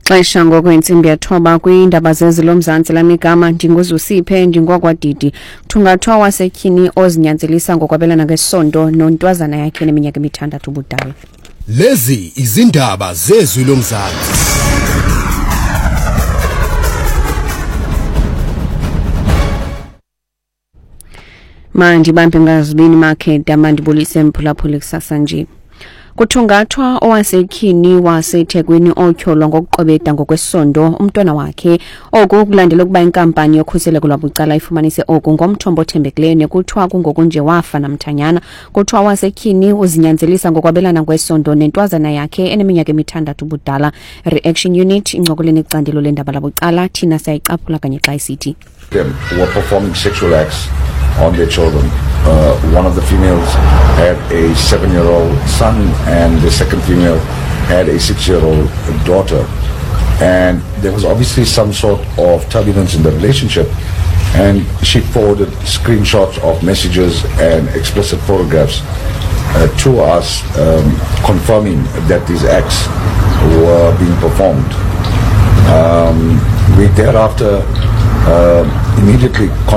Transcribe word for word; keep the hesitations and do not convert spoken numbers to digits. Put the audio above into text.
Xesha ngokwentsimbi yethoba kwiindaba zezilo Mzantsi lamigama ndinguzusiphe ndingokwadidi thungathwa wasetyhini ozinyanzelisa ngokwabelana ngesondo nontwazana yakhe neminyaka emithandathu ubudala. Lezi izindaba zezwi loMzantsi. Manje bambe ngazibini market amandibulise mphulaphula kusasa nje. Kuthungathwa owasetyhini waseThekwini otyholwa ngokuqobeda ngokwesondo umntwana wakhe oku kulandela ukuba inkampani yokhuseleko lwabucala ifumanise oku ngomthombo othembekileyo nekuthiwa kungokunje wafa namthanyana. Kuthiwa wasetyhini uzinyanzelisa ngokwabelana ngokwesondo nentwazana yakhe eneminyaka emithandathu ubudala. Reaction Unit incokoleni icandelo lendaba labucala thina sayicaphula kanye xa isithi who were performing sexual acts on their children. Uh, one of the females had a seven-year-old son and the second female had a six-year-old daughter. And there was obviously some sort of turbulence in the relationship, and she forwarded screenshots of messages and explicit photographs uh, to us, um, confirming that these acts were being performed. Um, we thereafter uh, immediately